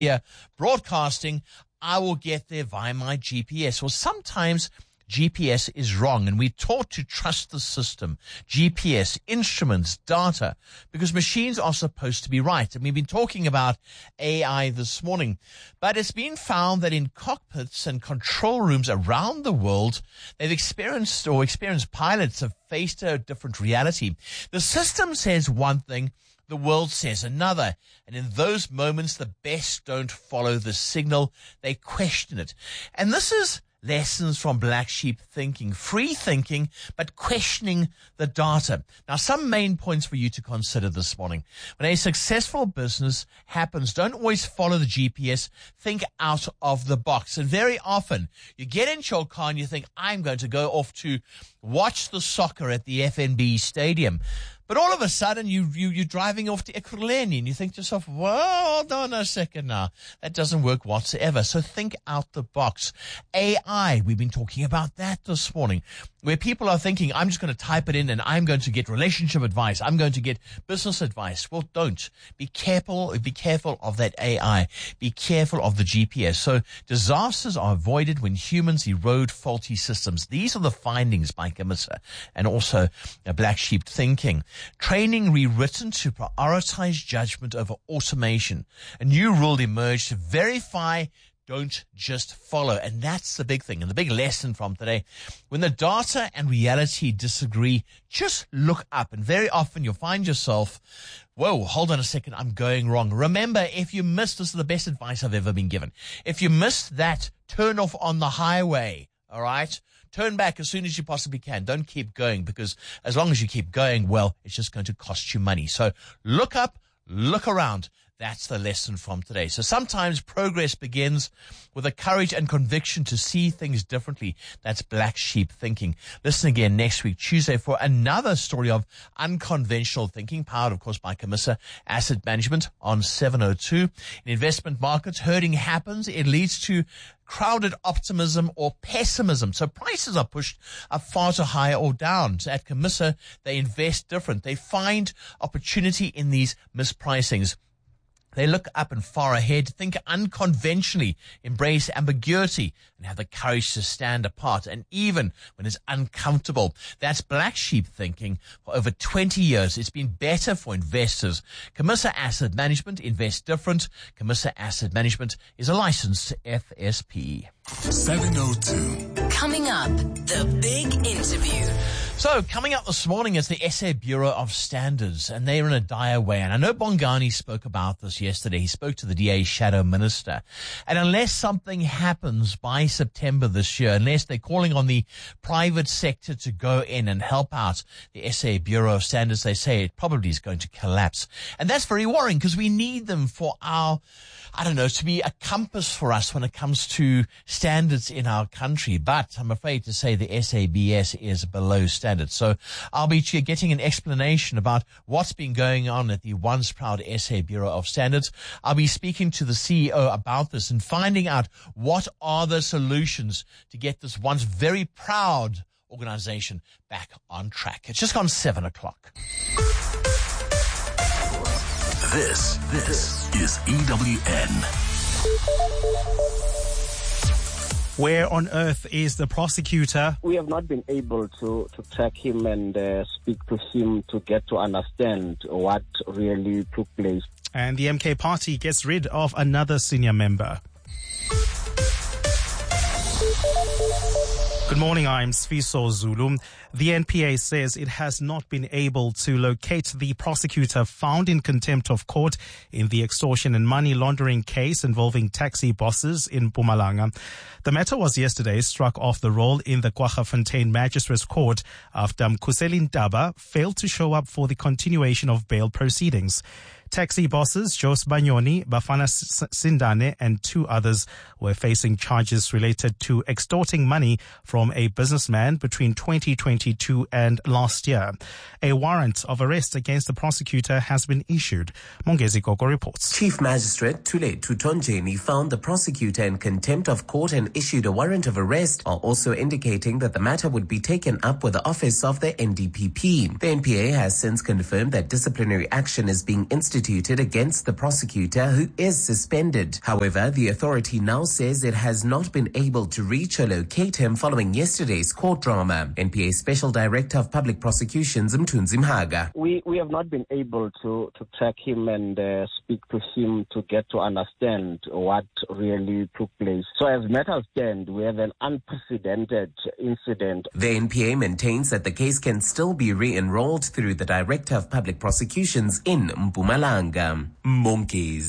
here broadcasting, I will get there via my GPS. Well, sometimes GPS is wrong, and we're taught to trust the system, GPS, instruments, data, because machines are supposed to be right. And we've been talking about AI this morning, but it's been found that in cockpits and control rooms around the world, they've experienced pilots have faced a different reality. The system says one thing, the world says another. And in those moments, the best don't follow the signal. They question it. And this is lessons from black sheep thinking, free thinking, but questioning the data. Now, some main points for you to consider this morning. When a successful business happens, don't always follow the GPS. Think out of the box. And very often you get into your car and you think, I'm going to go off to watch the soccer at the FNB stadium. But all of a sudden, you're driving off to Ekurhuleni and you think to yourself, well, hold on a second now. That doesn't work whatsoever. So think out the box. AI, we've been talking about that this morning, where people are thinking, I'm just going to type it in and I'm going to get relationship advice. I'm going to get business advice. Well, don't. Be careful of that AI. Be careful of the GPS. So disasters are avoided when humans erode faulty systems. These are the findings by Camissa and also black sheep thinking. Training rewritten to prioritize judgment over automation. A new rule emerged to verify, don't just follow. And that's the big thing and the big lesson from today. When the data and reality disagree, just look up. And very often you'll find yourself, whoa, hold on a second, I'm going wrong. Remember, if you missed, this is the best advice I've ever been given. If you missed that turn off on the highway, all right, turn back as soon as you possibly can. Don't keep going, because as long as you keep going, well, it's just going to cost you money. So look up, look around. That's the lesson from today. So sometimes progress begins with the courage and conviction to see things differently. That's black sheep thinking. Listen again next week, Tuesday, for another story of unconventional thinking, powered, of course, by Camissa Asset Management on 702. In investment markets, herding happens. It leads to crowded optimism or pessimism. So prices are pushed up far too high or down. So at Camissa, they invest different. They find opportunity in these mispricings. They look up and far ahead, think unconventionally, embrace ambiguity, and have the courage to stand apart, and even when it's uncomfortable. That's black sheep thinking. For over 20 years, it's been better for investors. Camissa Asset Management invests different. Camissa Asset Management is a licensed FSP. 702. Coming up, the big interview. So coming up this morning is the SA Bureau of Standards, and they're in a dire way. And I know Bongani spoke about this yesterday. He spoke to the DA's shadow minister. And unless something happens by September this year, unless they're calling on the private sector to go in and help out the SA Bureau of Standards, they say it probably is going to collapse. And that's very worrying, because we need them for our, to be a compass for us when it comes to standards in our country. But I'm afraid to say the SABS is below standards. So I'll be getting an explanation about what's been going on at the once proud SA Bureau of Standards. I'll be speaking to the CEO about this and finding out what are the solutions to get this once very proud organization back on track. It's just gone 7 o'clock. This is EWN. Where on earth is the prosecutor? We have not been able to track him and speak to him to get to understand what really took place. And the MK party gets rid of another senior member. Good morning, I'm Sfiso Zulu. The NPA says it has not been able to locate the prosecutor found in contempt of court in the extortion and money laundering case involving taxi bosses in Mpumalanga. The matter was yesterday struck off the roll in the Kwaggafontein Magistrates Court after Mkhuseli Ntaba failed to show up for the continuation of bail proceedings. Taxi bosses Jos Banyoni, Bafana Sindane and 2 others were facing charges related to extorting money from a businessman between 2022 and last year. A warrant of arrest against the prosecutor has been issued. Mongezi Gogo reports. Chief Magistrate Tule Tutonjeni found the prosecutor in contempt of court and issued a warrant of arrest, while also indicating that the matter would be taken up with the office of the NDPP. The NPA has since confirmed that disciplinary action is being instituted instituted against the prosecutor, who is suspended. However, the authority now says it has not been able to reach or locate him following yesterday's court drama. NPA Special Director of Public Prosecutions, Mthunzi Mhaga. We have not been able to track him and speak to him to get to understand what really took place. So as matters stand, we have an unprecedented incident. The NPA maintains that the case can still be re-enrolled through the Director of Public Prosecutions in Mpumalanga. Monki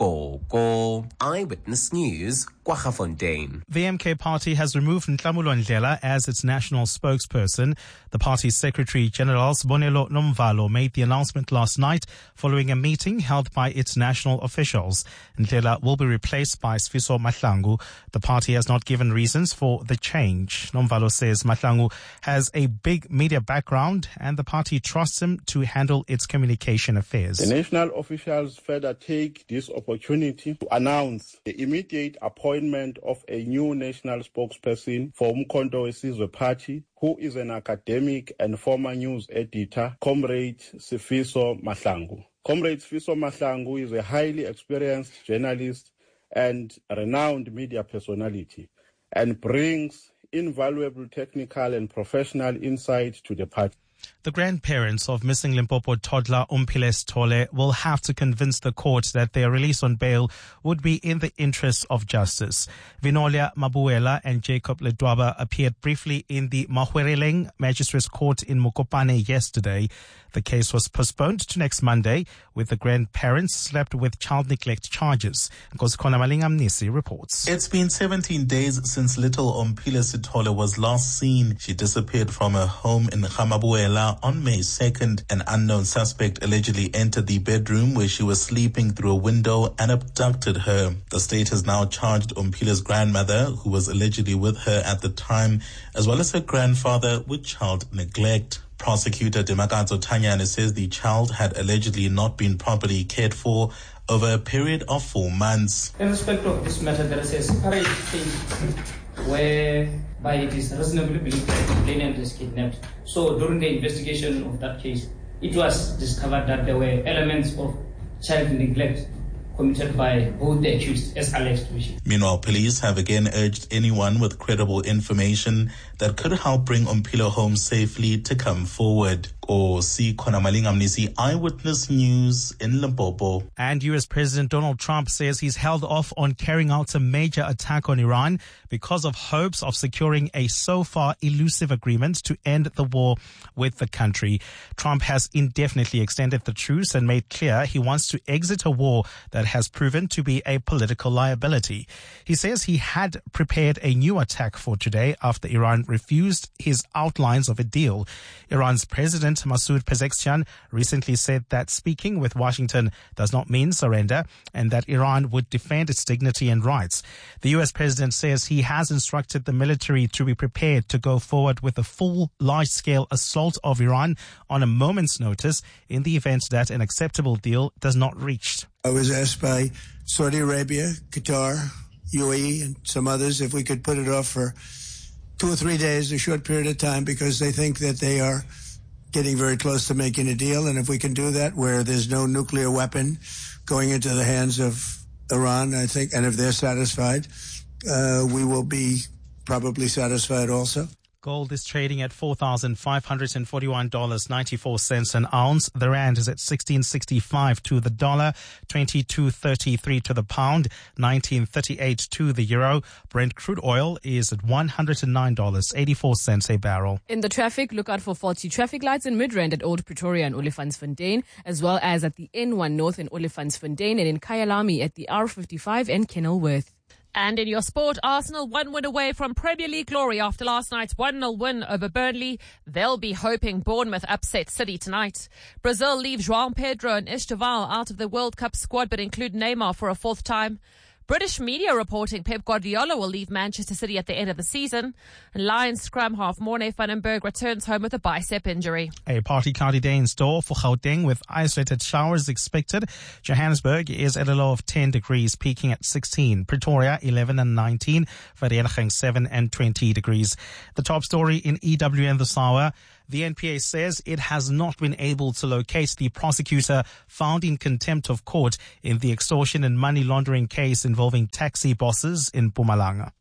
Ziko, Eyewitness News, Kwaggafontein. The MK party has removed Nhlamulo Ndlela as its national spokesperson. The party's Secretary General Sibonelo Nomvalo made the announcement last night following a meeting held by its national officials. Ndlela will be replaced by Sifiso Mahlangu. The party has not given reasons for the change. Nomvalo says Mahlangu has a big media background and the party trusts him to handle its communication affairs. The national officials further take this opportunity to announce the immediate appointment of a new national spokesperson for Umkhonto weSizwe Party, who is an academic and former news editor, Comrade Sifiso Mahlangu. Comrade Sifiso Mahlangu is a highly experienced journalist and renowned media personality and brings invaluable technical and professional insight to the party. The grandparents of missing Limpopo toddler Umphile Sithole will have to convince the court that their release on bail would be in the interest of justice. Vinolia Mabuela and Jacob Ledwaba appeared briefly in the Mahwereleng Magistrates Court in Mokopane yesterday. The case was postponed to next Monday, with the grandparents slapped with child neglect charges. Nkosikhona Malingamnisi reports. It's been 17 days since little Umphile Sithole was last seen. She disappeared from her home in Gamabuela on May 2nd. An unknown suspect allegedly entered the bedroom where she was sleeping through a window and abducted her. The state has now charged Umphile's grandmother, who was allegedly with her at the time, as well as her grandfather, with child neglect. Prosecutor Demakatso Tanyane says the child had allegedly not been properly cared for over a period of 4 months. In respect of this matter, there is a separate case whereby it is reasonably believed that the complainant is kidnapped. So during the investigation of that case, it was discovered that there were elements of child neglect committed by both the accused as alleged. Meanwhile, police have again urged anyone with credible information that could help bring Umphile home safely to come forward. Nkosikhona Malingamnisi, Eyewitness News in Limpopo. And US President Donald Trump says he's held off on carrying out a major attack on Iran because of hopes of securing a so far elusive agreement to end the war with the country. Trump has indefinitely extended the truce and made clear he wants to exit a war that has proven to be a political liability. He says he had prepared a new attack for today after Iran refused his outlines of a deal. Iran's President Masoud Pezeshkian recently said that speaking with Washington does not mean surrender and that Iran would defend its dignity and rights. The U.S. President says he has instructed the military to be prepared to go forward with a full large-scale assault of Iran on a moment's notice in the event that an acceptable deal does not reach. I was asked by Saudi Arabia, Qatar, UAE, and some others if we could put it off for 2 or 3 days, a short period of time, because they think that they are getting very close to making a deal. And if we can do that where there's no nuclear weapon going into the hands of Iran, I think, and if they're satisfied, we will be probably satisfied also. Gold is trading at $4,541.94 an ounce. The rand is at 16.65 to the dollar, 22.33 to the pound, 19.38 to the euro. Brent crude oil is at $109.84 a barrel. In the traffic, look out for faulty traffic lights in Midrand at Old Pretoria and Olifantsfontein, as well as at the N1 North in Olifantsfontein and in Kyalami at the R55 and Kenilworth. And in your sport, Arsenal 1 win away from Premier League glory after last night's 1-0 win over Burnley. They'll be hoping Bournemouth upset City tonight. Brazil leave João Pedro and Esteval out of the World Cup squad but include Neymar for a 4th time. British media reporting Pep Guardiola will leave Manchester City at the end of the season. And Lions scrum half Morne van den Berg returns home with a bicep injury. A partly cloudy day in store for Gauteng with isolated showers expected. Johannesburg is at a low of 10 degrees, peaking at 16. Pretoria 11 and 19. Vereeniging 7 and 20 degrees. The top story in EWN this hour. The NPA says it has not been able to locate the prosecutor found in contempt of court in the extortion and money laundering case involving taxi bosses in Mpumalanga.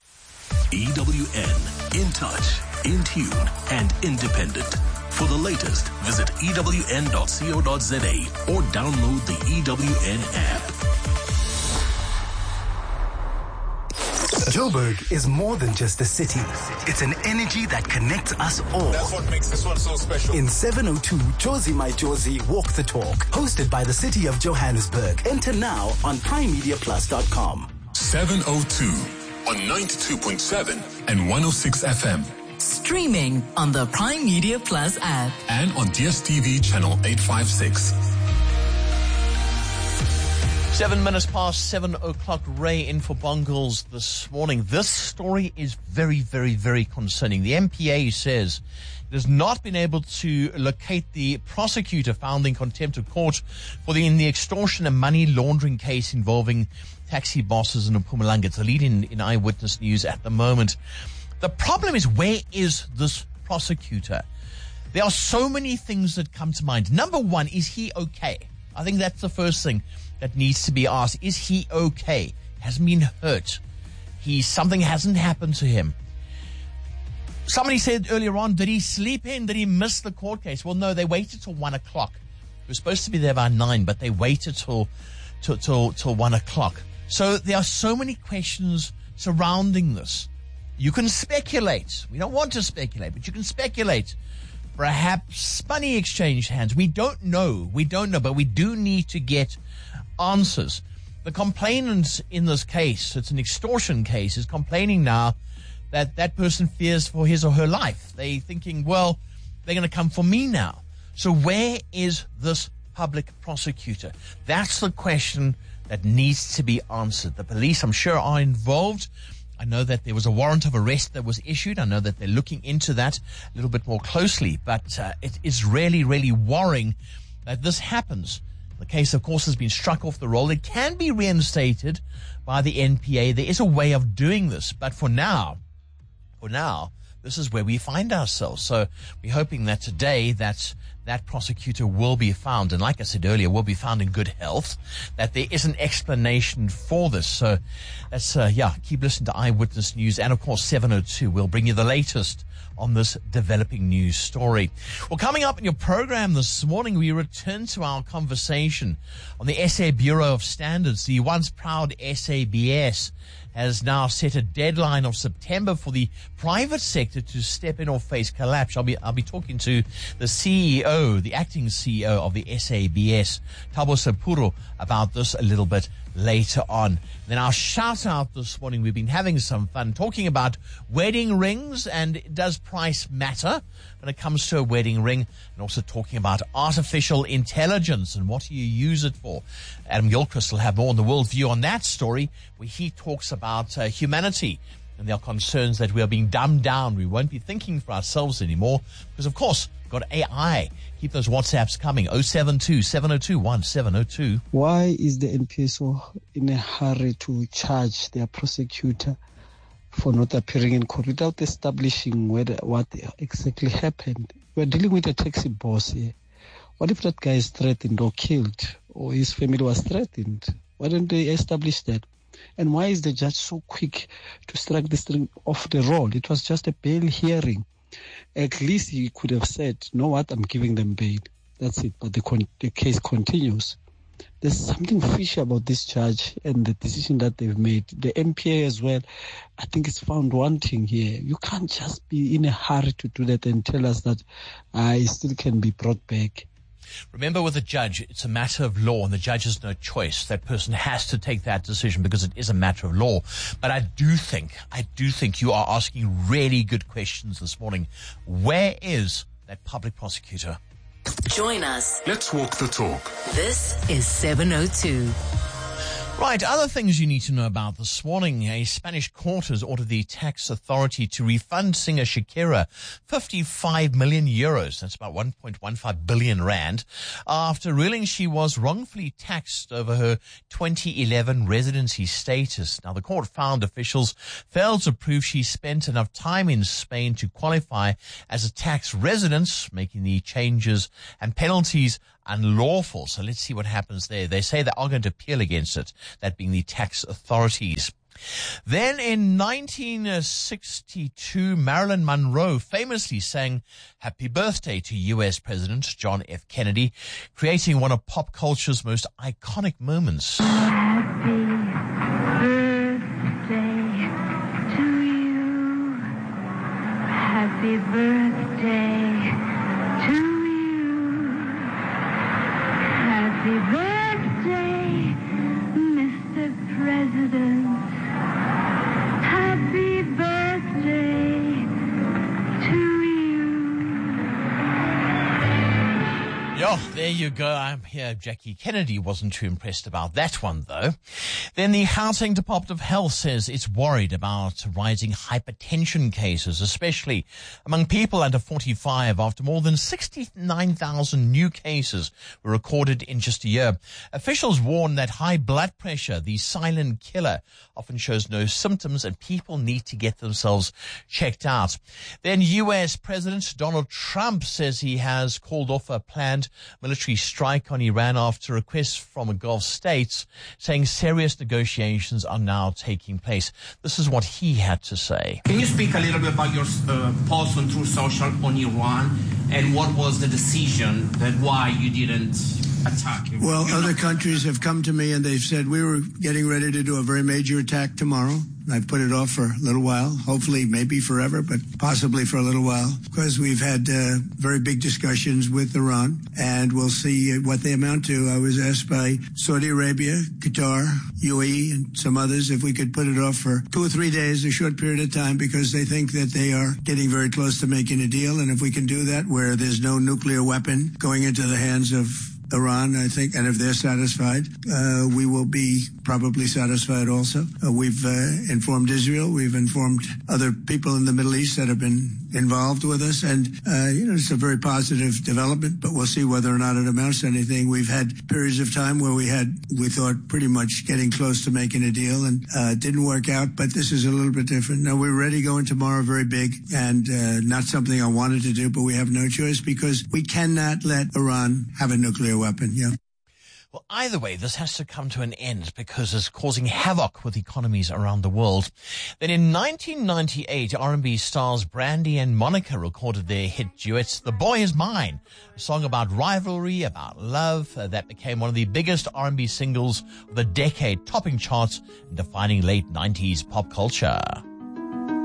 EWN, in touch, in tune, and independent. For the latest, visit ewn.co.za or download the EWN app. Joburg is more than just a city. It's an energy that connects us all. That's what makes this one so special. In 702, Jozi My Jozi Walk the Talk, hosted by the City of Johannesburg. Enter now on primemediaplus.com. 702 on 92.7 and 106 FM. Streaming on the Prime Media Plus app. And on DSTV channel 856. 7 minutes past 7 o'clock, Ray in for Bongles this morning. This story is very, very, very concerning. The NPA says it has not been able to locate the prosecutor found in contempt of court in the extortion and money laundering case involving taxi bosses in Mpumalanga. It's the lead in Eyewitness News at the moment. The problem is, where is this prosecutor? There are so many things that come to mind. Number one, is he okay? I think that's the first thing that needs to be asked. Is he okay? Hasn't been hurt. Something hasn't happened to him. Somebody said earlier on, did he sleep in? Did he miss the court case? Well, no, they waited till 1 o'clock. He was supposed to be there by 9, but they waited till 1 o'clock. So there are so many questions surrounding this. You can speculate. We don't want to speculate, but you can speculate. Perhaps money exchanged hands. We don't know, but we do need to get answers. The complainant in this case, it's an extortion case, is complaining now that that person fears for his or her life. They're thinking, well, they're going to come for me now. So where is this public prosecutor? That's the question that needs to be answered. The police, I'm sure, are involved. I know that there was a warrant of arrest that was issued. I know that they're looking into that a little bit more closely, but it is really, really worrying that this happens. The case, of course, has been struck off the roll. It can be reinstated by the NPA. There is a way of doing this, but for now, this is where we find ourselves. So we're hoping that today that prosecutor will be found, and like I said earlier, will be found in good health, that there is an explanation for this. So that's, keep listening to Eyewitness News. And of course, 702 will bring you the latest on this developing news story. Well, coming up in your program this morning, we return to our conversation on the SA Bureau of Standards. The once proud SABS has now set a deadline of September for the private sector to step in or face collapse. I'll be talking to the CEO, the acting CEO of the SABS, Thabo Sepuro, about this a little bit later on. Then our shout out this morning, we've been having some fun talking about wedding rings and does price matter when it comes to a wedding ring, and also talking about artificial intelligence and what do you use it for. Adam Gilchrist will have more on the worldview on that story, where he talks about humanity and there are concerns that we are being dumbed down. We won't be thinking for ourselves anymore because, of course, we've got AI. Keep those WhatsApps coming. 072-702-1702. Why is the NPA so in a hurry to charge their prosecutor for not appearing in court without establishing what exactly happened? We're dealing with a taxi boss here. What if that guy is threatened or killed, or his family was threatened? Why don't they establish that? And why is the judge so quick to strike this thing off the roll? It was just a bail hearing. At least he could have said, you know what, I'm giving them bail. That's it. But the case continues. There's something fishy about this judge and the decision that they've made. The MPA as well, I think it's found wanting here. You can't just be in a hurry to do that and tell us that it still can be brought back. Remember, with a judge, it's a matter of law, and the judge has no choice. That person has to take that decision because it is a matter of law. But I do think you are asking really good questions this morning. Where is that public prosecutor? Join us. Let's walk the talk. This is 702. Right, other things you need to know about this morning. A Spanish court has ordered the tax authority to refund singer Shakira 55 million euros. That's about 1.15 billion rand, after ruling she was wrongfully taxed over her 2011 residency status. Now, the court found officials failed to prove she spent enough time in Spain to qualify as a tax resident, making the changes and penalties unlawful. So let's see what happens there. They say they are going to appeal against it, that being the tax authorities. Then in 1962, Marilyn Monroe famously sang Happy Birthday to U.S. President John F. Kennedy, creating one of pop culture's most iconic moments. Happy birthday to you. Happy birthday to you. Happy birthday, Mr. President. Happy birthday to you. Yo, there you go. I'm here. Jackie Kennedy wasn't too impressed about that one, though. Then the Gauteng Department of Health says it's worried about rising hypertension cases, especially among people under 45, after more than 69,000 new cases were recorded in just a year. Officials warn that high blood pressure, the silent killer, often shows no symptoms and people need to get themselves checked out. Then U.S. President Donald Trump says he has called off a planned military strike on Iran after requests from the Gulf states, saying serious negotiations are now taking place. This is what he had to say. Can you speak a little bit about your post on Truth Social on Iran and what was the decision that why you didn't attack it? Well, other countries have come to me and they've said we were getting ready to do a very major attack tomorrow. I've put it off for a little while, hopefully maybe forever, but possibly for a little while, because we've had very big discussions with Iran, and we'll see what they amount to. I was asked by Saudi Arabia, Qatar, UAE, and some others if we could put it off for 2 or 3 days, a short period of time, because they think that they are getting very close to making a deal, and if we can do that where there's no nuclear weapon going into the hands of Iran, I think, and if they're satisfied, we will be probably satisfied also. We've informed Israel. We've informed other people in the Middle East that have been involved with us. And, it's a very positive development, but we'll see whether or not it amounts to anything. We've had periods of time where we thought pretty much getting close to making a deal, and it didn't work out, but this is a little bit different. Now, we're ready going tomorrow, very big, and not something I wanted to do, but we have no choice because we cannot let Iran have a nuclear weapon. Yeah. Well, either way, this has to come to an end because it's causing havoc with economies around the world. Then in 1998, R&B stars Brandy and Monica recorded their hit duet, The Boy Is Mine, a song about rivalry, about love, that became one of the biggest R&B singles of the decade, topping charts and defining late 90s pop culture.